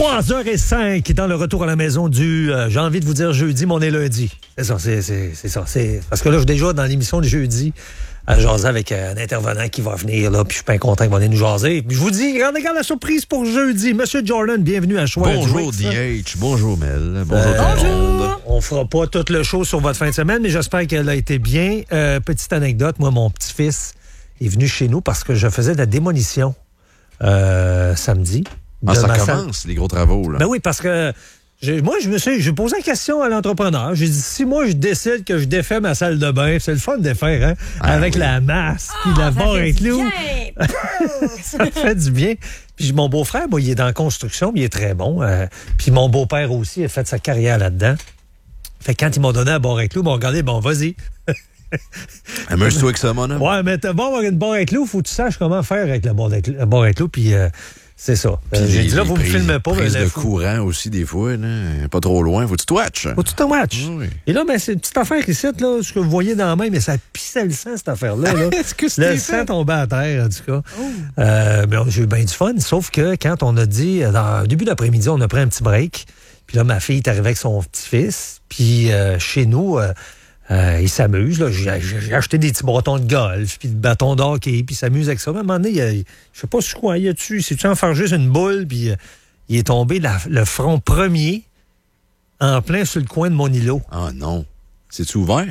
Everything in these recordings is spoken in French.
3h05 dans le retour à la maison du, j'ai envie de vous dire jeudi, mais on est lundi. C'est ça, c'est ça. Parce que là, je suis déjà dans l'émission de jeudi à jaser avec un intervenant qui va venir, là, puis je suis pas content qu'il va venir nous jaser. Puis je vous dis, regarde la surprise pour jeudi. Monsieur Jordan, bienvenue à Choix. Bonjour DH, bonjour Mel, bonjour. Bonjour. On fera pas tout le show sur votre fin de semaine, mais j'espère qu'elle a été bien. Petite anecdote, moi, mon petit-fils est venu chez nous parce que je faisais de la démolition samedi. Ça commence, les gros travaux, là. Ben oui, parce que j'ai posé la question à l'entrepreneur. J'ai dit, si moi, je décide que je défais ma salle de bain, c'est le fun de défaire, hein? Avec la masse, puis la barre et clous. Ça fait du bien. Puis mon beau-frère, moi, il est dans la construction, mais il est très bon. Puis mon beau-père aussi, il a fait sa carrière là-dedans. Fait que quand ils m'ont donné la barre et clous, ils m'ont regardé, bon, vas-y. Amuse-toi avec ça, mon homme. Ouais, mais t'as bon avoir une barre à clous, faut que tu saches comment faire avec la barre à clous, puis c'est ça. J'ai dit là, vous me filmez pas. Prise de courant aussi, des fois, là, pas trop loin, faut que tu te watches. Faut que tu te watches. Oui. Et là, ben, c'est une petite affaire ici, là, ce que vous voyez dans la main, mais ça pissait le sang, cette affaire-là. Là. Est-ce que le sang tombait à terre, en tout cas. Mais j'ai eu bien du fun, sauf que quand on a dit, au début d'après-midi, on a pris un petit break, puis là, ma fille est arrivée avec son petit-fils, puis chez nous... il s'amuse. Là. J'ai acheté des petits bâtons de golf, puis des bâtons de hockey, puis il s'amuse avec ça. Mais à un moment donné, je sais pas sur quoi il y a dessus. C'est-tu enfargé sur une boule, puis il est tombé le front premier en plein sur le coin de mon îlot. Ah non. C'est-tu ouvert?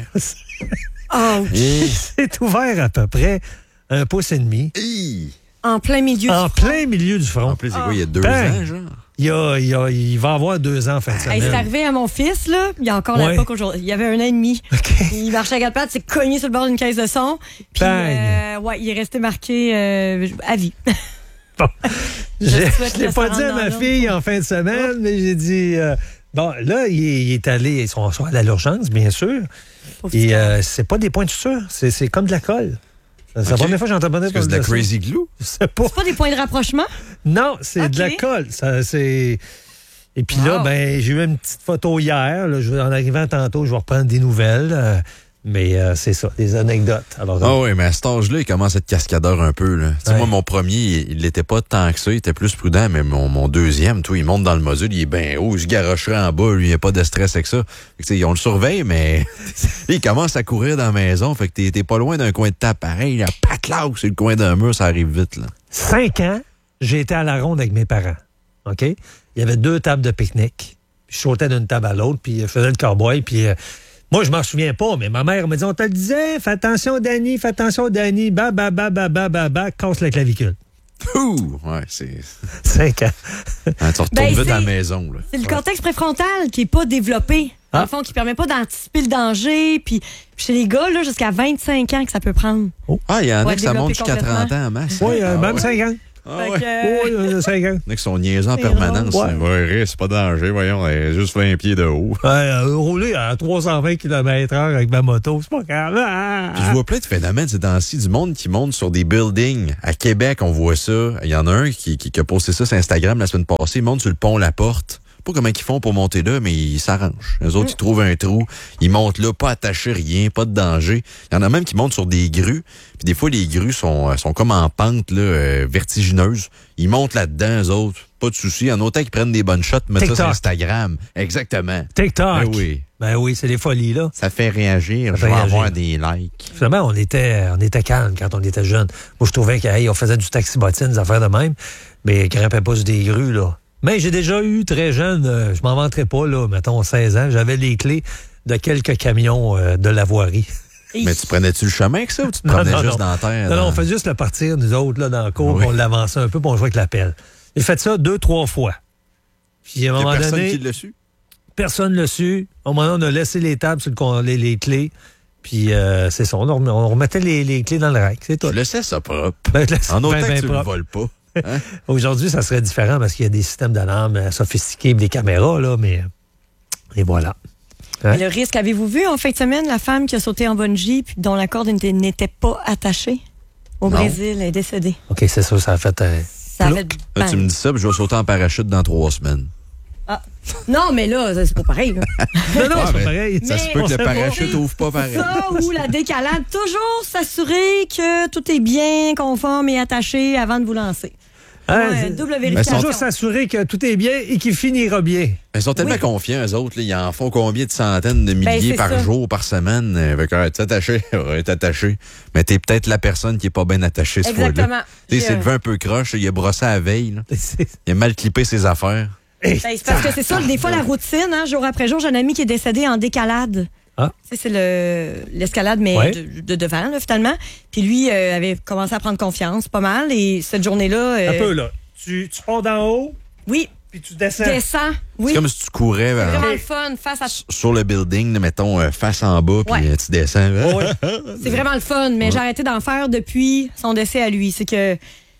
C'est ouvert à peu près 1,5 pouce. En plein milieu plein milieu du front. En plus, c'est quoi, il y a 2 ans, genre? Il va avoir 2 ans en fin de semaine. C'est arrivé à mon fils, là. Il y a encore l'époque aujourd'hui. Il y avait 1 an et demi. Okay. Il marchait à 4 pattes, s'est cogné sur le bord d'une caisse de son. Puis, il est resté marqué à vie. Bon. Je l'ai pas dit à ma fille en fin de semaine, mais j'ai dit... bon, là, il est allé... Ils sont allés à l'urgence, bien sûr. Et c'est pas des points de suture, c'est comme de la colle. C'est la première fois que j'entends parler de ça. C'est de la crazy glue? C'est pas des points de rapprochement? Non, c'est de la colle. Et puis là, ben, j'ai eu une petite photo hier. Là, en arrivant tantôt, je vais reprendre des nouvelles. Mais c'est ça, des anecdotes. Alors, oui, mais à cet âge-là, il commence à être cascadeur un peu. Là. Ouais. Moi, mon premier, il l'était pas tant que ça. Il était plus prudent, mais mon deuxième, il monte dans le module, il est bien haut, je garocherai en bas, lui, il n'y a pas de stress avec ça. Fait que, on le surveille, mais il commence à courir dans la maison. Fait que t'es pas loin d'un coin de table pareil. Là, là, c'est le coin d'un mur, ça arrive vite. Là. 5 ans, j'ai été à la ronde avec mes parents. OK? Il y avait 2 tables de pique-nique. Puis je sautais d'une table à l'autre, puis je faisais le cowboy, puis... moi, je m'en souviens pas, mais ma mère me dit, on te le disait, fais attention, Danny, casse la clavicule. Ouh! Ouais, c'est... 5 ans. Tu retournes vite à la maison, là. C'est le cortex préfrontal qui est pas développé. Dans le fond, qui permet pas d'anticiper le danger. Puis chez les gars, là, jusqu'à 25 ans que ça peut prendre. Oh. Il y en a qui ça monte jusqu'à 30 ans en masse. Oui, même 5 ans. Oui, 5 ans. Il y en a qui sont niaiseux en permanence. Ouais, c'est pas danger, voyons, juste 20 pieds de haut. Rouler à 320 km/h avec ma moto, c'est pas grave. Puis je vois plein de phénomènes ces temps-ci, du monde qui monte sur des buildings. À Québec, on voit ça. Il y en a un qui a posté ça sur Instagram la semaine passée. Il monte sur le pont La Porte. Pas comment ils font pour monter là, mais ils s'arrangent. Les autres, ils trouvent un trou, ils montent là, pas attachés, rien, pas de danger. Il y en a même qui montent sur des grues. Puis des fois, les grues sont comme en pente là, vertigineuse. Ils montent là-dedans, eux autres. Pas de souci. Il y en a autant qui prennent des bonnes shots, mettent ça sur Instagram. Exactement. TikTok. Ben oui, c'est les folies, là. Ça fait réagir. Je vais avoir des likes. Finalement, on était calme quand on était jeunes. Moi, je trouvais qu'on faisait du taxi-bottine, des affaires de même, mais ils grimpaient pas sur des grues, là. Mais j'ai déjà eu, très jeune, je m'en vanterai pas, là, mettons 16 ans, j'avais les clés de quelques camions de la voirie. Mais tu prenais-tu le chemin que ça ou tu te promenais juste dans la terre? Non, on fait juste le partir, nous autres, là, dans le cours, on l'avançait un peu, puis on jouait avec la pelle. J'ai fait ça 2-3 fois. Puis à un moment donné... Personne qui l'a su? Personne l'a su. Au moment donné, on a laissé les tables sur les clés. Puis c'est ça, on remettait les clés dans le rack, c'est tout. Je laissais ça propre. En autant que tu ne le voles pas. Hein? Aujourd'hui, ça serait différent parce qu'il y a des systèmes d'alarme sophistiqués, des caméras, là, mais... Et voilà. Hein? Le risque, avez-vous vu en fin de semaine la femme qui a sauté en bungee puis dont la corde n'était pas attachée? Au Brésil, elle est décédée. OK, c'est ça, ça a fait... Ça a fait là, tu me dis ça, puis je vais sauter en parachute dans 3 semaines. Ah. Non, mais là, c'est pas pareil. Là. non, c'est pas pareil. Ça se peut que le parachute ouvre pas pareil. Ça ou la décalade, toujours s'assurer que tout est bien conforme et attaché avant de vous lancer. double ils vérification. Toujours s'assurer que tout est bien et qu'il finira bien. Ils sont tellement confiants, eux autres. Là, ils en font combien de centaines de milliers c'est par ça. jour, par semaine? T'es attaché? Ouais, t'es attaché. Mais t'es peut-être la personne qui est pas bien attachée ce fois-là. Exactement. Tu sais, s'est levé un peu croche, il a brossé à la veille. Là. Il a mal clippé ses affaires. Hey, Ben, c'est parce que c'est ça, des fois, la routine, hein, jour après jour, j'ai un ami qui est décédé en décalade. Ah. Tu sais, c'est l'escalade, mais Ouais. de devant, là, finalement. Puis lui avait commencé à prendre confiance pas mal. Et cette journée-là... un peu, là. Tu pars d'en haut, Oui, puis tu descends. descends. Oui, C'est comme si tu courais c'est vraiment le fun. Face à... sur le building, là, mettons, face en bas, puis Ouais. tu descends. Ouais. C'est vraiment le fun, mais j'ai arrêté d'en faire depuis son décès à lui. C'est que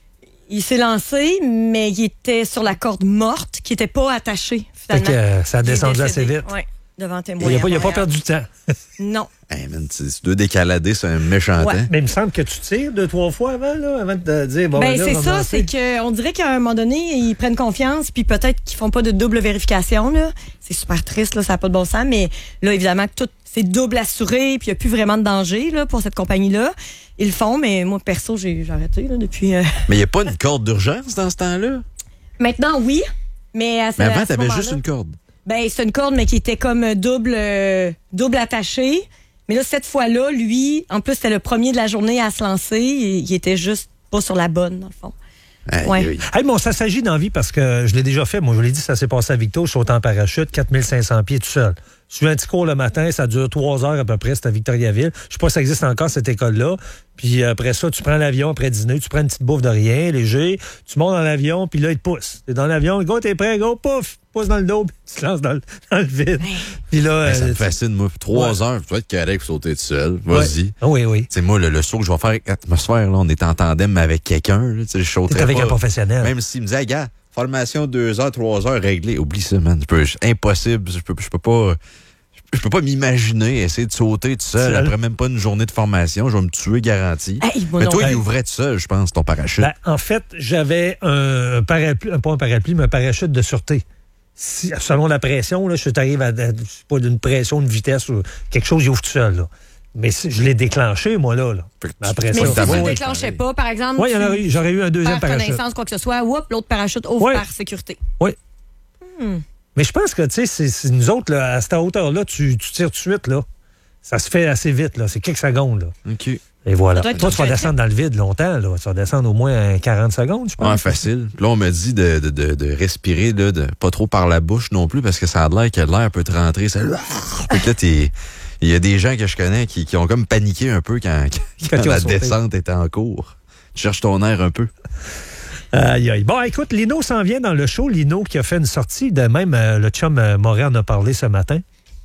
il s'est lancé, mais il était sur la corde morte, qui n'était pas attachée, Fait finalement. que ça a Il est descendu assez décédé. vite. Oui, devant témoin. Il n'a à pas Montréal. perdu de temps. Non. Hey, man, tu dois décalader, c'est un méchant Ouais. temps. Mais il me semble que tu tires 2-3 fois avant de te dire, bon, Ben, là, c'est on va ça, avancer. c'est qu'on dirait qu'à un moment donné, ils prennent confiance, puis peut-être qu'ils font pas de double vérification, là. C'est super triste, là, ça n'a pas de bon sens, mais là, évidemment, que tout c'est double assuré, puis il n'y a plus vraiment de danger, là, pour cette compagnie-là. Ils le font, mais moi, perso, j'ai arrêté, là, depuis... Mais il n'y a pas une corde d'urgence dans ce temps-là? Maintenant, oui, mais à ce Mais avant, à ce t'avais moment-là- juste une corde. Ben, c'est une corde, mais qui était comme double attachée. Mais là, cette fois-là, lui, en plus, c'était le premier de la journée à se lancer. Il était juste pas sur la bonne, dans le fond. Aïe, Ouais. aïe. Hey, bon, ça s'agit d'envie parce que je l'ai déjà fait. Moi, je l'ai dit, ça s'est passé à Victo. Je saute en parachute, 4500 pieds tout seul. Je suis un petit cours le matin, ça dure 3 heures à peu près, c'est à Victoriaville. Je sais pas si ça existe encore, cette école-là. Puis après ça, tu prends l'avion après dîner, tu prends une petite bouffe de rien, léger, tu montes dans l'avion, puis là, il te pousse. T'es dans l'avion, go, t'es prêt, go, pouf, pousse dans le dos, puis tu te lances dans le vide. Puis là... Ben, ça me tu- fascine, moi. 3 heures, tu dois être correct pour sauter tout seul. Vas-y. Ouais. Oui, oui. Tu sais, moi, le saut que je vais faire avec l'atmosphère, là, on est en tandem avec quelqu'un. Là, tu sais, je sauterais T'es avec pas. un professionnel. Même s'il me disait, hey, gars, formation 2 heures, 3 heures, réglé. Oublie ça, man. Impossible. Je peux pas m'imaginer essayer de sauter tout seul Seul. après même pas une journée de formation. Je vais me tuer garanti. Hey, moi Mais non. toi, il Hey. ouvrait tout seul, je pense, ton parachute. Ben, en fait, j'avais un parapluie, pas un parapluie, mais un parachute de sûreté. Si, selon la pression, là, je t'arrive à je sais pas d'une pression, une vitesse ou quelque chose, il ouvre tout seul. Là. Mais je l'ai déclenché, moi, là. Fait que Mais après Mais ça, si tu ta ne main, le ouais, déclenchais pas, par exemple, oui, j'aurais eu un deuxième perds parachute. connaissance, quoi que ce soit, whoop, l'autre parachute ouvre Ouais. par sécurité. Oui. Mais je pense que, tu sais, c'est nous autres, là, à cette hauteur-là, tu tires tout de suite, là. Ça se fait assez vite, là. C'est quelques secondes, là. OK. Et voilà. Ça doit être Toi, tu vas très, descendre dans le vide longtemps, là. Tu vas descendre au moins 40 secondes, je pense. Ouais, facile. Puis là, on me dit de respirer, là, pas trop par la bouche non plus, parce que ça a l'air que l'air peut te rentrer. Ça... Fait que là, il y a des gens que je connais qui ont comme paniqué un peu quand Quand ils ont la sauté. descente était en cours. Tu cherches ton air un peu. Aïe, aïe. Bon, écoute, Lino s'en vient dans le show. Lino qui a fait une sortie, de même le chum Morin en a parlé ce matin.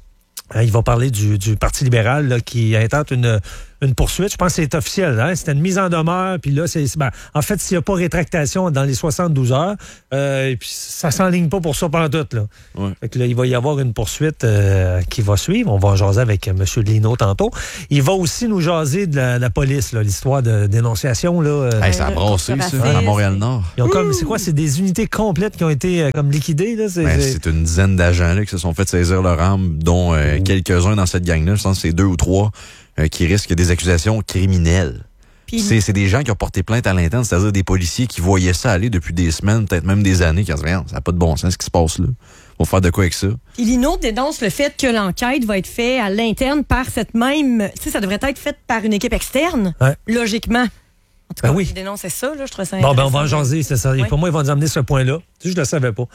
Il va parler du Parti libéral là, qui intente une poursuite. Je pense que c'est officiel. Hein? C'était une mise en demeure. Puis là, en fait, s'il n'y a pas rétractation dans les 72 heures, et puis ça s'enligne pas pour ça pantoute. Là. Ouais. Fait que là, il va y avoir une poursuite qui va suivre. On va en jaser avec M. Lino tantôt. Il va aussi nous jaser de la police, là, l'histoire de dénonciation. Là, Hey, ça a brassé, ça, controversé. à Montréal-Nord. ils ont comme, c'est quoi? C'est des unités complètes qui ont été comme liquidées. Là. Ben, c'est une dizaine d'agents là, qui se sont fait saisir leur arme, dont quelques-uns dans cette gang-là. Je pense que c'est 2 ou 3 qui risquent des accusations criminelles. Puis C'est des gens qui ont porté plainte à l'interne, c'est-à-dire des policiers qui voyaient ça aller depuis des semaines, peut-être même des années, qui ont dit, ça n'a pas de bon sens ce qui se passe là. On va faire de quoi avec ça? Puis Lino dénonce le fait que l'enquête va être faite à l'interne par cette même... Tu sais, ça devrait être fait par une équipe externe, Ouais. logiquement. En tout Ben cas, oui. il dénonçait ça, là, je trouvais ça Bon, ben, on va en intéressant. jaser, c'est ça. Et Ouais. pour moi, ils vont nous amener ce point-là. Tu sais, je le savais pas.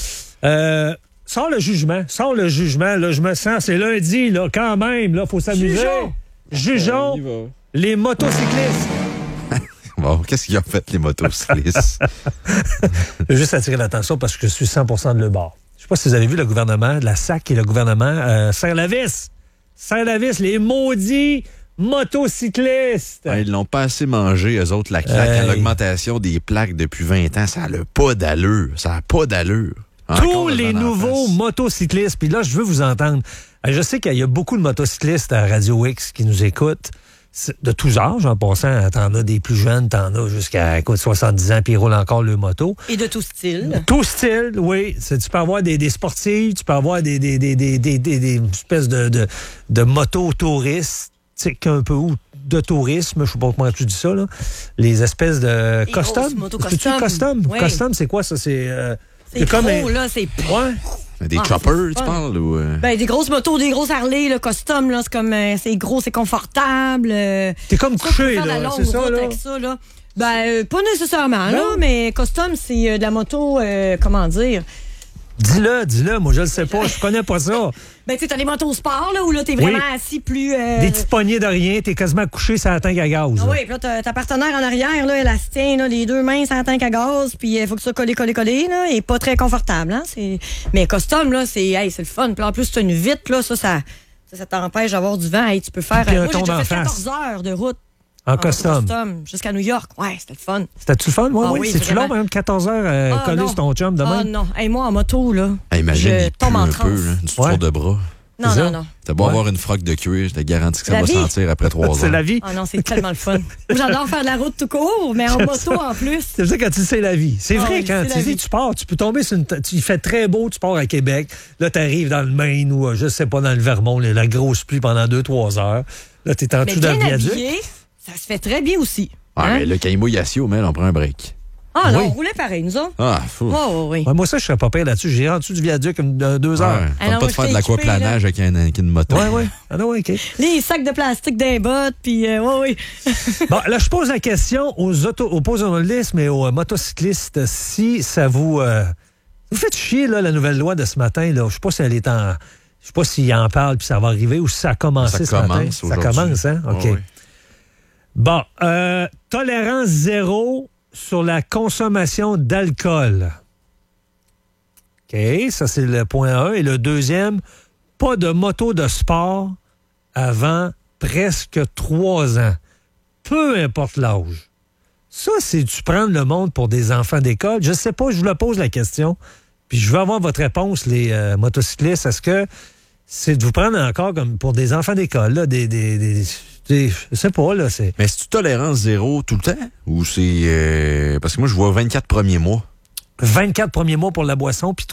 Sors le jugement. Là, je me sens, c'est lundi, là, quand même, là, faut s'amuser. Jugeons les motocyclistes. Bon, qu'est-ce qu'ils ont fait, les motocyclistes? Je veux juste attirer l'attention parce que je suis 100% de le bord. Je sais pas si vous avez vu le gouvernement, la SAC et le gouvernement serre la vis. Serre la vis, les maudits motocyclistes. Ah, ils l'ont pas assez mangé, eux autres, la claque. Hey. L'augmentation des plaques depuis 20 ans, ça n'a pas d'allure. Ça n'a pas d'allure. Encore Tous le les vent d'en nouveaux face. motocyclistes. Puis là, je veux vous entendre. Je sais qu'il y a beaucoup de motocyclistes à Radio X qui nous écoutent. De tous âges, en passant. T'en as des plus jeunes, t'en as jusqu'à 70 ans, puis ils roulent encore le moto. Et de tout style. Tout style, oui. Tu peux avoir des sportifs, tu peux avoir des espèces de motos touristes, tu sais, qu'un peu où de tourisme, je sais pas comment tu dis ça, là. Les espèces de Les custom. grosses motos C'est-tu custom? Oui. Custom, c'est quoi ça? C'est comme un... là, c'est... Ouais. Des Ah, choppers, c'est tu fun. parles? Ou, Ben, des grosses motos, des grosses Harley, là, custom, là, c'est comme, c'est gros, c'est confortable. T'es comme Ça, tu peux couché, faire de la là, longue c'est ça, route là? avec ça, là. Ben, pas nécessairement, Non. là, mais custom, c'est de la moto, comment dire? Dis-le, moi je le sais pas, je connais pas ça. Ben, tu sais, t'as des motos sport, là, où là, t'es vraiment Oui. assis plus... Des petites poignées de rien, t'es quasiment couché sur la tank à gaz. Ah là. oui, puis là, ta partenaire en arrière, là, elle se tient, là, les deux mains sur la tank à gaz, puis il faut que ça colle, là, et pas très confortable, hein. Mais custom, là, c'est le fun. Puis en plus, t'as une vitre, là, ça t'empêche d'avoir du vent. Hey, tu peux faire... Puis un moi, j'ai ton déjà d'en fait face. 14 heures de route. En custom. Jusqu'à New York. Ouais, c'était le fun. C'était-tu le fun? Ah Oui. oui, C'est-tu long, vraiment. même, 14 heures collé non. sur ton chum demain? Ah non. Hey, moi, en moto, là, imagine, je il tombe pue en un transe. peu, là, du Ouais. tour de bras. Non, C'est non, ça? non. T'as beau Ouais. avoir une froque de cuir, je te garantis que ça La va vie. sentir après 3 heures. C'est la vie. Ah non, c'est tellement le fun. Moi, j'adore faire de la route tout court, mais en J'aime moto ça. en plus. C'est ça quand tu sais la vie. C'est Ah vrai, oui, quand c'est la vie. tu pars, tu peux tomber sur il fait très beau, tu pars à Québec. Là, tu arrives dans le Maine ou, je sais pas, dans le Vermont, la grosse pluie pendant 2-3 heures. Là, tu es en Mais dessous d'un bien viaduc. habillé, ça se fait très bien aussi. Ah, Hein? mais le Caïmo Yassio, mais on prend un break. Ah non, Oui. on roulait pareil, nous autres. Ah, fou. Oui. Ouais, moi, ça, je serais pas pire là-dessus. J'ai en dessous du viaduc 2 heures. Ouais. Alors, Pas de je faire de t'ai l'aquaplanage avec une moto. Ouais. Ah non, OK. Les sacs de plastique d'un bottes, puis oui. Bon, là, je pose la question aux automobilistes, mais aux motocyclistes, si ça vous faites chier, là, la nouvelle loi de ce matin, là. Je sais pas si elle est en... Je sais pas s'il en parle puis ça va arriver ou si ça a commencé ce matin. Ça aujourd'hui. commence, hein? OK. Ouais, ouais. Bon, tolérance zéro sur la consommation d'alcool. OK, ça c'est le point 1. Et le deuxième, pas de moto de sport avant presque 3 ans. Peu importe l'âge. Ça, c'est tu prends le monde pour des enfants d'école. Je sais pas, je vous la pose la question. Puis je veux avoir votre réponse, les motocyclistes. Est-ce que c'est de vous prendre encore comme pour des enfants d'école, là, je sais pas, là, c'est... Mais c'est-tu tolérance zéro tout le temps? Ou c'est... parce que moi, je vois 24 premiers mois. 24 premiers mois pour la boisson, puis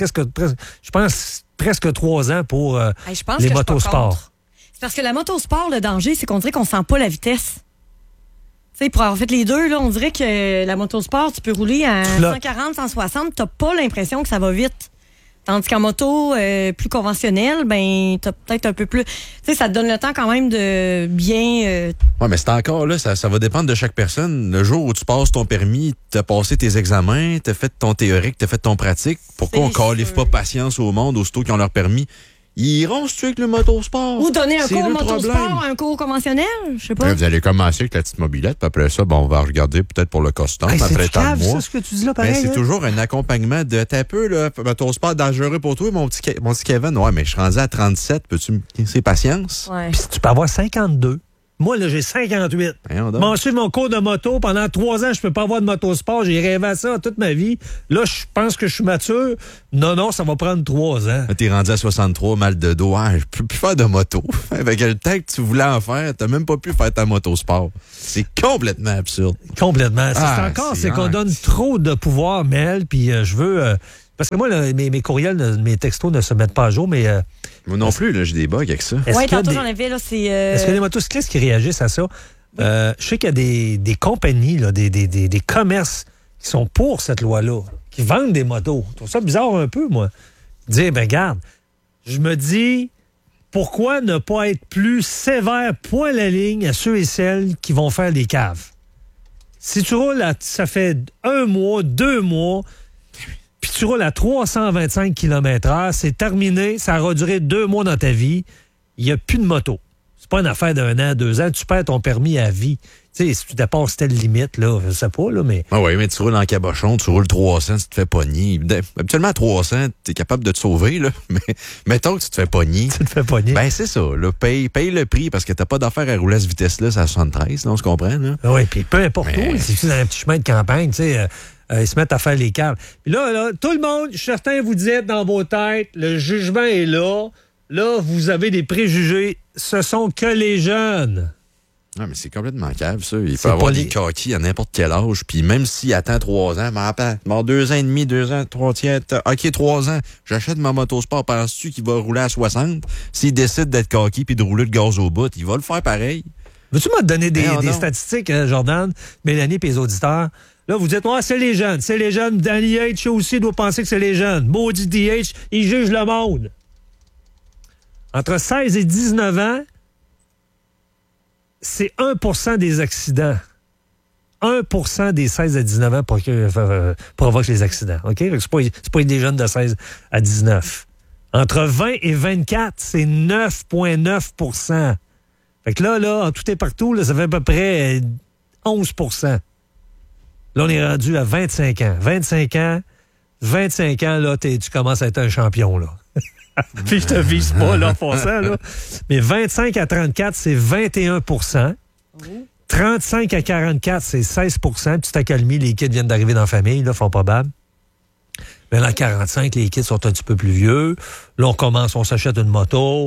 je pense presque 3 ans pour Hey, je pense les que je suis pas motosports. contre. C'est parce que la motosport, le danger, c'est qu'on dirait qu'on sent pas la vitesse. Tu sais, pour avoir fait les deux, là, on dirait que la motosport, tu peux rouler à Tu l'as. 140, 160, t'as pas l'impression que ça va vite. Tandis qu'en moto plus conventionnelle, ben, t'as peut-être un peu plus... Tu sais, ça te donne le temps quand même de bien... Ouais, mais c'est encore là, ça va dépendre de chaque personne. Le jour où tu passes ton permis, t'as passé tes examens, t'as fait ton théorique, t'as fait ton pratique, pourquoi on C'est qualifie sûr. pas patience au monde aussitôt qu'ils ont leur permis? Ils iront se tuer avec le motosport. Ou donner un C'est cours le motosport, problème. un cours conventionnel, je sais pas. Ouais, vous allez commencer avec la petite mobilette, puis après ça, bon, on va regarder peut-être pour le custom, Hey, après c'est tant cave, de mois. ça, ce que tu dis là, Mais pareil. c'est là? toujours un accompagnement de t'as peu, là, motosport dangereux pour toi, mon petit Kevin. Ouais, mais je suis rendu à 37, peux-tu me laisser patience? Ouais. Puis tu peux avoir 52. Moi, là, j'ai 58. Voyons donc. M'en suivre mon cours de moto. Pendant 3 ans, je peux pas avoir de motosport. J'ai rêvé à ça toute ma vie. Là, je pense que je suis mature. Non, ça va prendre 3 ans. Là, t'es rendu à 63, mal de dos. Ah, je peux plus faire de moto. Avec le temps que tu voulais en faire, t'as même pas pu faire ta motosport. C'est complètement absurde. Complètement. Ah, c'est c'est qu'on hard. donne trop de pouvoir, Mel, puis je veux... parce que moi, là, mes courriels, mes textos ne se mettent pas à jour, mais Moi non plus, là, j'ai des bugs avec ça. est-ce Ouais, qu'il y a tantôt des- j'en avais, là, c'est... est-ce qu'il y a des motocyclistes qui réagissent à ça? Je sais qu'il y a des compagnies, là, des commerces qui sont pour cette loi-là, qui vendent des motos. Je trouve ça bizarre un peu, moi. Dire, ben garde, je me dis, pourquoi ne pas être plus sévère, point la ligne, à ceux et celles qui vont faire des caves? Si tu roules, ça fait 1 mois, 2 mois, puis tu roules à 325 km/h, c'est terminé, ça aura duré 2 mois dans ta vie, il n'y a plus de moto. C'est pas une affaire d'1 an, 2 ans, tu perds ton permis à vie. Tu sais, si tu dépasses telle limite, là, je sais pas, là, mais... Ah oui, mais tu roules en cabochon, tu roules 300, tu te fais pogner. Habituellement, à 300, t'es capable de te sauver, là. Mais mettons que tu te fais pogner. Tu te fais pogner. Ben, c'est ça, là. Paye le prix parce que t'as pas d'affaire à rouler à cette vitesse-là, c'est à 73, là, on se comprend, là. Oui, puis peu importe Mais- où, si tu es dans un petit chemin de campagne, tu sais, ils se mettent à faire les caves. Puis là, tout le monde, certains vous dites dans vos têtes, le jugement est là. Là, vous avez des préjugés. Ce sont que les jeunes. Non, mais c'est complètement cave, ça. Il C'est peut avoir pas des les- coquilles à n'importe quel âge, puis même s'il attend 3 ans, mais 2 ans et demi, 2 ans, 3 tiers, OK, 3 ans, j'achète ma motosport, penses-tu qu'il va rouler à 60? S'il décide d'être coquille puis de rouler le gaz au bout, il va le faire pareil. Veux-tu me donner des non. statistiques, Jordan, Mélanie et les auditeurs? Là, vous dites, c'est les jeunes. C'est les jeunes. Danny H aussi doit penser que c'est les jeunes. Maudit DH, il juge le monde. Entre 16 et 19 ans, c'est 1% des accidents. 1% des 16 à 19 ans provoquent les accidents. OK? C'est pas des jeunes de 16 à 19. Entre 20 et 24, c'est 9,9%. Fait que là, en tout et partout, là, ça fait à peu près 11%. Là, on est rendu à 25 ans. 25 ans, là, tu commences à être un champion, là. Puis je te vise pas, là, pour ça, là. Mais 25 à 34, c'est 21%. 35 à 44, c'est 16 Petite accalmie, les kids viennent d'arriver dans la famille, là, fort probable. Mais là, 45, les kids sont un petit peu plus vieux. Là, on s'achète une moto.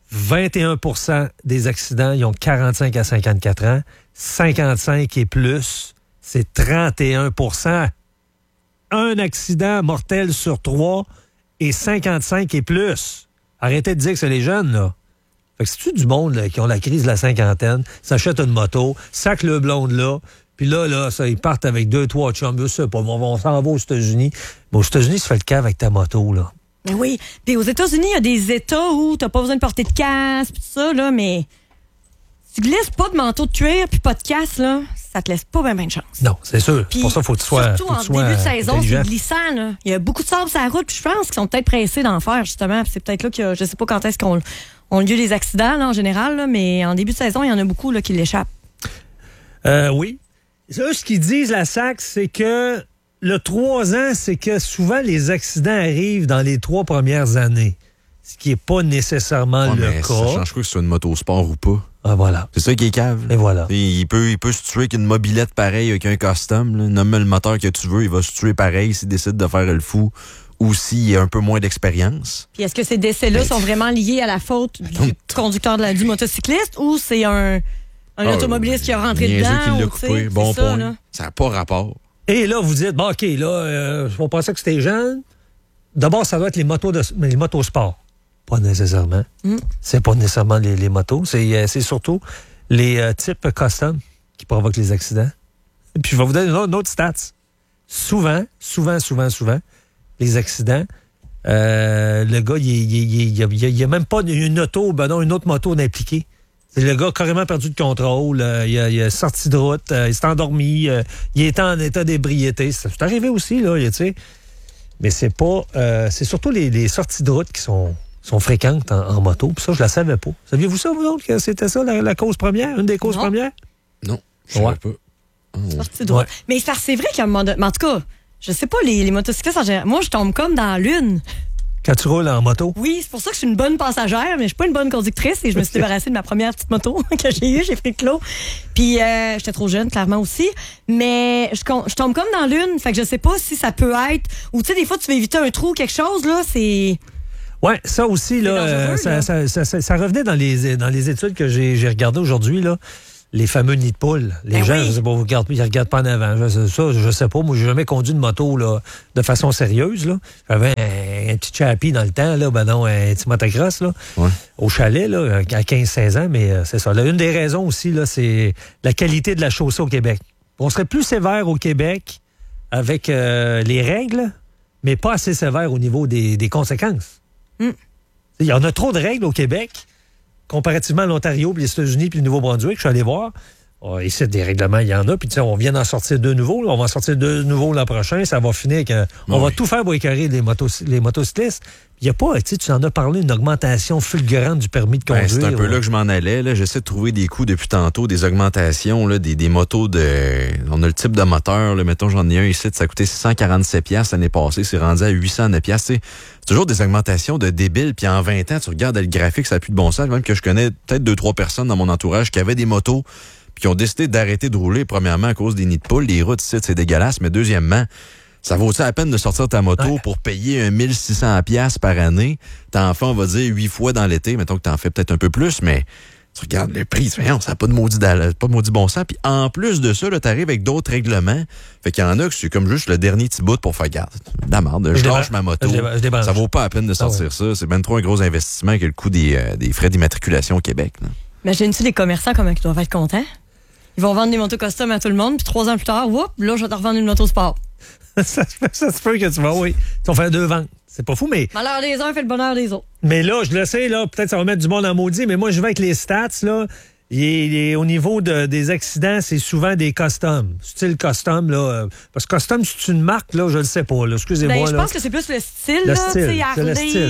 21% des accidents, ils ont 45 à 54 ans. 55 et plus, c'est 31%. Un accident mortel sur 3 et 55 et plus. Arrêtez de dire que c'est les jeunes, là. Fait que c'est-tu du monde là, qui ont la crise de la cinquantaine, s'achètent une moto, sac le blonde là, puis là, ça, ils partent avec 2-3 chums, je sais pas, on s'en va aux États-Unis. Mais aux États-Unis, tu fais le cave avec ta moto, là. Mais oui. Puis aux États-Unis, il y a des États où t'as pas besoin de porter de casque, pis tout ça, là, mais tu glisses pas de manteau de cuir puis pas de casque, là, ça te laisse pas bien de chance. Non, c'est sûr. Puis, pour ça, faut que tu sois surtout en début de saison, c'est glissant, là. Il y a beaucoup de sable sur la route, puis je pense qu'ils sont peut-être pressés d'en faire, justement. Puis c'est peut-être là que je sais pas quand est-ce qu'on ont lieu les accidents, là, en général, là, mais en début de saison, il y en a beaucoup là, qui l'échappent. Oui. Eux, ce qu'ils disent, la SAC, c'est que le 3 ans, c'est que souvent les accidents arrivent dans les 3 premières années. Ce qui n'est pas nécessairement le cas. Ça change quoi que ce soit une motosport ou pas? Ah, voilà. C'est ça qui est cave. Et voilà. Il peut se tuer avec une mobilette pareille, avec un custom. Là. Nomme le moteur que tu veux, il va se tuer pareil s'il décide de faire le fou ou s'il a un peu moins d'expérience. Puis est-ce que ces décès-là sont vraiment liés à la faute du conducteur du motocycliste ou c'est un automobiliste qui a rentré dedans? Qui l'a coupé. Bon ça, point. là. Ça n'a pas rapport. Et là, vous dites, OK, là, on pensait que c'était jeune. D'abord, ça doit être les motosports. Pas nécessairement. C'est pas nécessairement les motos. C'est surtout les types custom qui provoquent les accidents. Et puis, je vais vous donner une autre stats. Souvent, les accidents, le gars, il n'y a même pas une autre moto d'impliquée. C'est le gars a carrément perdu de contrôle. Il a sorti de route. Il s'est endormi. Il était en état d'ébriété. C'est arrivé aussi, là, tu sais. Mais c'est pas... c'est surtout les sorties de route qui sont fréquentes en moto. Puis ça, je la savais pas. Saviez-vous ça, vous autres, que c'était ça, la cause première? Une des causes premières? Non, je ne savais pas. Sortie de route. Mais c'est vrai qu'à un moment donné... Mais en tout cas, je sais pas, les motocyclistes en général... Moi, je tombe comme dans la lune. Quand tu roules en moto? Oui, c'est pour ça que je suis une bonne passagère, mais je suis pas une bonne conductrice et je me suis débarrassée de ma première petite moto que j'ai eue, j'ai pris le clos. Puis j'étais trop jeune, clairement aussi. Mais je tombe comme dans l'une, fait que je sais pas si ça peut être... Ou tu sais, des fois, tu veux éviter un trou ou quelque chose, là, c'est... Oui, ça aussi, là, ça revenait dans les études que j'ai regardées aujourd'hui, là. Les fameux nids de poules. Les gens, je sais pas, ils regardent pas en avant. Je sais pas. Moi, j'ai jamais conduit une moto là, de façon sérieuse. Là. J'avais un petit chappy dans le temps, là, un petit motocross là, au chalet là, à 15-16 ans, mais c'est ça. Là, une des raisons aussi, là, c'est la qualité de la chaussée au Québec. On serait plus sévère au Québec avec les règles, mais pas assez sévère au niveau des conséquences. Il y en a trop de règles au Québec. Comparativement à l'Ontario, puis les États-Unis, puis le Nouveau-Brunswick, je suis allé voir. Ici, des règlements, il y en a. Puis, on vient d'en sortir 2 nouveaux. Là. On va en sortir 2 nouveaux l'an prochain. Ça va finir avec... on va tout faire pour écœurer les motocyclistes. Il n'y a pas, tu en as parlé, une augmentation fulgurante du permis de conduire. C'est un peu là que je m'en allais. Là. J'essaie de trouver des coûts depuis tantôt, des augmentations, là, des motos de... On a le type de moteur. Là. Mettons, j'en ai un ici, ça coûtait 647$ l'année passée. C'est rendu à 809$. C'est toujours des augmentations de débiles. Puis en 20 ans, tu regardes le graphique, ça n'a plus de bon sens. Même que je connais peut-être 2-3 personnes dans mon entourage qui avaient des motos puis qui ont décidé d'arrêter de rouler, premièrement, à cause des nids de poules. Les routes ici, c'est dégueulasse. Mais deuxièmement, ça vaut-tu la peine de sortir ta moto pour payer 1600$ par année? T'en fais, on va dire, 8 fois dans l'été. Mettons que t'en fais peut-être un peu plus, mais tu regardes le prix, ça n'a pas de maudit bon sens. Puis en plus de ça, tu arrives avec d'autres règlements. Fait qu'il y en a que c'est comme juste le dernier petit bout pour faire garde. De la merde, je lâche ma moto. Ça vaut pas la peine de sortir ça. C'est même trop un gros investissement que le coût des frais d'immatriculation au Québec. Là. Imagine-tu les commerçants, comment ils doivent être contents? Ils vont vendre des motos custom à tout le monde, puis 3 ans plus tard, là, je vais te revendre une moto sport. ça se peut que tu vas, oui. Tu vas faire 2 ventes. C'est pas fou, mais... Malheur des uns fait le bonheur des autres. Mais là, je le sais, là, peut-être ça va mettre du monde en maudit, mais moi, je vais avec les stats, là. Au niveau des accidents, c'est souvent des customs. Style custom, là. Parce que custom, c'est une marque, là, je le sais pas, là. Excusez-moi, Ben, je pense que c'est plus le style, le là. Style, c'est le Harley,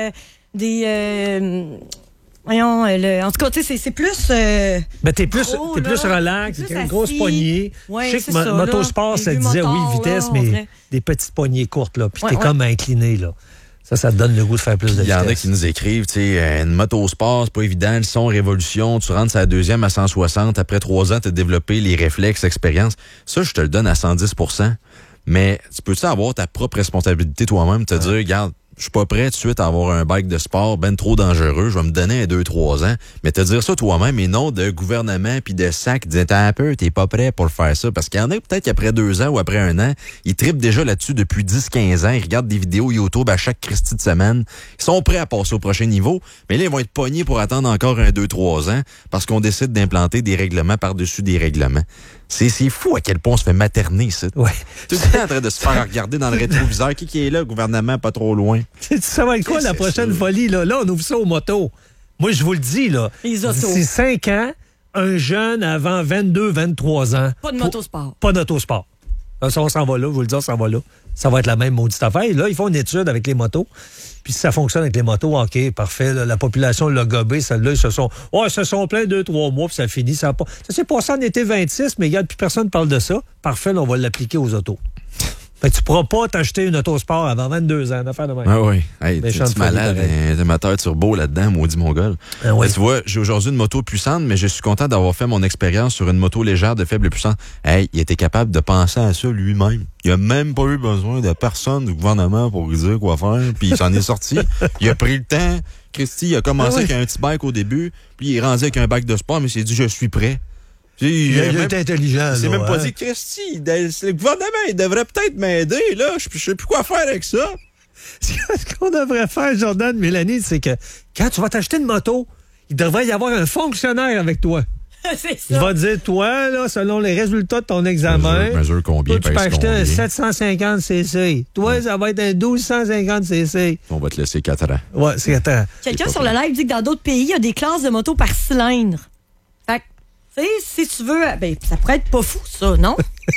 style. Voyons, en tout cas, c'est plus... Mais t'es plus relax, t'es plus t'as une grosse assis. poignée. Ouais, Je sais c'est que ça, motosport, là. ça Les vieux disait, oui, motards, vitesse, là, on mais dirait. des petites poignées courtes, là. Puis Ouais, t'es ouais. comme incliné, là. Ça te donne le goût de faire plus de vitesse. Il y en a qui nous écrivent, tu sais, une motosport, c'est pas évident, le son révolution, tu rentres à la deuxième à 160, après 3 ans, tu as développé les réflexes, l'expérience. Ça, je te le donne à 110 %. Mais tu peux-tu avoir ta propre responsabilité toi-même, te dire, regarde, je suis pas prêt tout de suite à avoir un bike de sport ben trop dangereux, je vais me donner à 2-3 ans. Mais te dire ça toi-même et non de gouvernement puis de sac, disant t'as un peu, t'es pas prêt pour le faire ça. Parce qu'il y en a peut-être qu'après 2 ans ou après 1 an, ils trippent déjà là-dessus depuis 10-15 ans, ils regardent des vidéos YouTube à chaque Christie de semaine. Ils sont prêts à passer au prochain niveau, mais là, ils vont être pognés pour attendre encore 2-3 ans parce qu'on décide d'implanter des règlements par-dessus des règlements. C'est fou à quel point on se fait materner, ça. Ouais. Tout le temps en train de se faire regarder dans le rétroviseur. Qui est là, gouvernement, pas trop loin? Ça va être quoi la prochaine folie, là? Là, on ouvre ça aux motos. Moi, je vous le dis, là. Les autos. D'ici 5 ans, un jeune avant 22-23 ans. Pas de motosport. Pas d'autosport. Ça, on s'en va là, je vous le dis, on s'en va là. Ça va être la même maudite affaire. Et là, ils font une étude avec les motos. Puis si ça fonctionne avec les motos, OK, parfait. Là, la population l'a gobé. Celle-là, ils se sont plaints 2-3 mois, puis ça finit. Ça s'est passé en été 26, mais regarde, puis personne ne parle de ça. Parfait, là, on va l'appliquer aux autos. Fait que tu pourras pas t'acheter une autosport avant 22 ans, d'affaire de même. Ah oui. Hey, Méchant t'es de folie, malade, pareil. un moteur turbo là-dedans, maudit mongol. Ah oui. Tu vois, j'ai aujourd'hui une moto puissante, mais je suis content d'avoir fait mon expérience sur une moto légère de faible puissance. Hey, il était capable de penser à ça lui-même. Il a même pas eu besoin de personne du gouvernement pour lui dire quoi faire, puis il s'en est sorti. Il a pris le temps. Christy, il a commencé avec un petit bike au début, puis il est rendu avec un bike de sport, mais il s'est dit, je suis prêt. Il est intelligent. Il s'est là, même pas hein? dit, Christy, le gouvernement, il devrait peut-être m'aider, là. Je sais plus quoi faire avec ça. Ce qu'on devrait faire, Jordan, Mélanie, c'est que quand tu vas t'acheter une moto, il devrait y avoir un fonctionnaire avec toi. C'est Il ça. va te dire, toi, là, selon les résultats de ton examen, Mesure combien, toi, tu peux pèse acheter un combien. 750 cc. Toi, ça va être un 1250 cc. On va te laisser 4 ans. Ouais, c'est attends. Quelqu'un pas sur le live dit que dans d'autres pays, il y a des classes de motos par cylindre. Fait que, tu sais, si tu veux, ben, ça pourrait être pas fou, ça, non?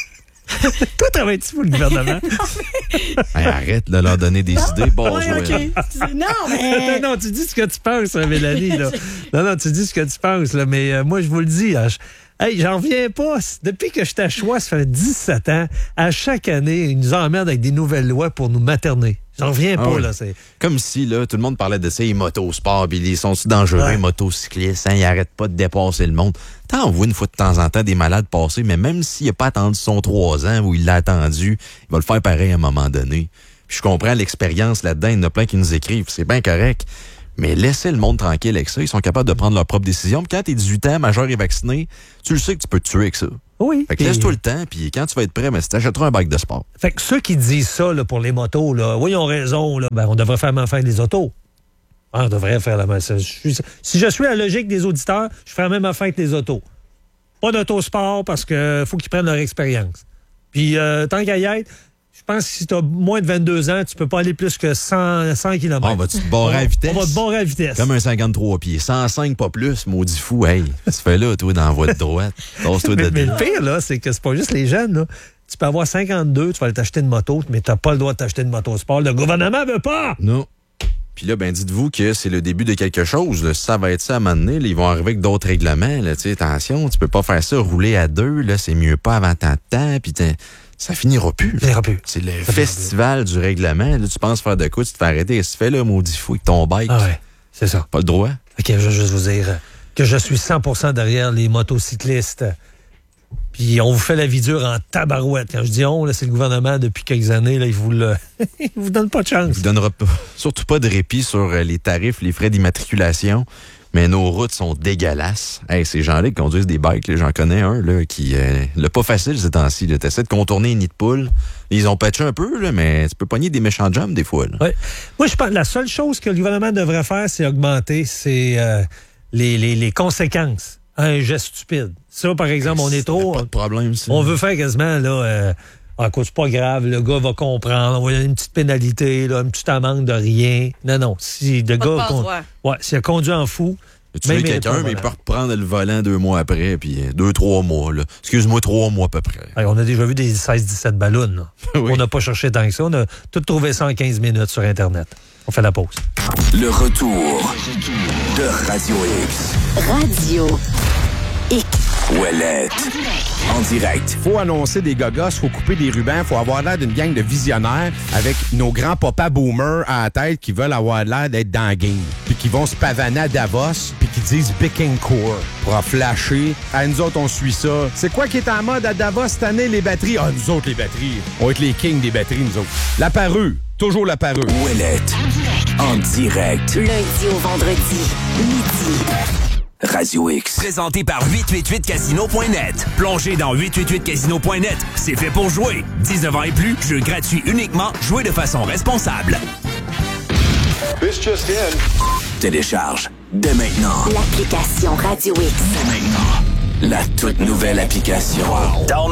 Toi, travailles-tu pour le gouvernement? Hey, arrête de leur donner des idées. Bon, Ouais, OK. Non, mais... non, tu dis ce que tu penses, hein, Mélanie. Là. Non, tu dis ce que tu penses. Là, mais moi, je vous le dis. Hey, j'en reviens pas. Depuis que je t'achois, ça fait 17 ans. À chaque année, ils nous emmerdent avec des nouvelles lois pour nous materner. J'en reviens pas, oui. là. C'est... Comme si, là, tout le monde parlait de ça, les motosports, puis ils sont dangereux, Ouais. les motocyclistes, hein, ils arrêtent pas de dépasser le monde. T'en vois une fois de temps en temps des malades passer, mais même s'il n'a pas attendu son 3 ans ou il l'a attendu, il va le faire pareil à un moment donné. Puis je comprends l'expérience là-dedans, il y en a plein qui nous écrivent, c'est bien correct. Mais laissez le monde tranquille avec ça, ils sont capables de prendre leurs propres décisions. Puis quand t'es 18 ans, majeur et vacciné, tu le sais que tu peux te tuer avec ça. Oui. Fait que laisse-toi le temps, puis quand tu vas être prêt, mais si t'achèteras un bike de sport. Fait que ceux qui disent ça là, pour les motos, là, oui, ils ont raison. Là, ben, on devrait faire la même affaire avec les autos. On devrait faire la même affaire. Si je suis la logique des auditeurs, je ferais la même affaire avec les autos. Pas d'autosport parce que faut qu'ils prennent leur expérience. Puis, tant qu'à y être, je pense que si tu as moins de 22 ans, tu peux pas aller plus que 100 km. On va-tu te barrer à vitesse? On va te barrer à vitesse. Comme un 53 pieds. 105, pas plus, maudit fou. Hey, tu fais là, toi, dans la voie de droite. Tasse-toi de mais le pire, là, c'est que c'est pas juste les jeunes. Là. Tu peux avoir 52, tu vas aller t'acheter une moto, mais t'as pas le droit de t'acheter une moto sport. Le gouvernement veut pas! Non. Puis là, ben dites-vous que c'est le début de quelque chose. Là. Ça va être ça à un moment donné. Là, ils vont arriver avec d'autres règlements. Là, attention, tu peux pas faire ça, rouler à 2. Là, c'est mieux pas avant tant de temps. Puis ça finira plus. Ça ira plus. C'est le festival du règlement. Là, tu penses faire de quoi? Tu te fais arrêter. Qu'est-ce que tu fais là, maudit fou, avec ton bike? Ah ouais, c'est ça. Pas le droit. OK, je veux juste vous dire que je suis 100% derrière les motocyclistes. Puis on vous fait la vie dure en tabarouette. Quand je dis on, là, c'est le gouvernement depuis quelques années. Là, il vous donne pas de chance. Il ne donnera surtout pas de répit sur les tarifs, les frais d'immatriculation. Mais nos routes sont dégueulasses. Hey, ces gens-là qui conduisent des bikes, là, j'en connais un là, qui l'a pas facile ces temps-ci. Tu essaies de contourner un nid de poule. Ils ont patché un peu, là, mais tu peux pogner des méchants jumps des fois. Là. Ouais. Moi, je pense que la seule chose que le gouvernement devrait faire, c'est augmenter les conséquences à un geste stupide. Ça, par exemple, on est trop... Pas de problème, ça. On veut faire quasiment, là... c'est pas grave, le gars va comprendre, on va lui donner une petite pénalité, là, une petite amende de rien. Non. Si le gars... s'il a conduit en fou... Tu tues quelqu'un, mais il peut reprendre le volant 2 mois après, puis 2-3 mois, là. Excuse-moi, 3 mois à peu près. Hey, on a déjà vu des 16-17 ballons, là. Oui. On n'a pas cherché tant que ça. On a tout trouvé ça en 15 minutes sur Internet. On fait la pause. Le retour de Radio X. Radio X. Ouellette. En direct. Faut annoncer des gogos, faut couper des rubans, faut avoir l'air d'une gang de visionnaires avec nos grands papas boomers à la tête qui veulent avoir l'air d'être dans la game. Puis qui vont se pavaner à Davos, puis qui disent Biking Core pour en flasher. Nous autres, on suit ça. C'est quoi qui est en mode à Davos cette année, les batteries? Nous autres, les batteries. On va être les kings des batteries, nous autres. La parure. Toujours la parure. Ouellette. En direct. Lundi au vendredi, midi. Radio X. Présenté par 888casino.net. Plongez dans 888casino.net. C'est fait pour jouer. 19 ans et plus, jeu gratuit uniquement. Jouez de façon responsable. This just in. Télécharge dès maintenant. L'application Radio X. Dès maintenant. La toute nouvelle application. Download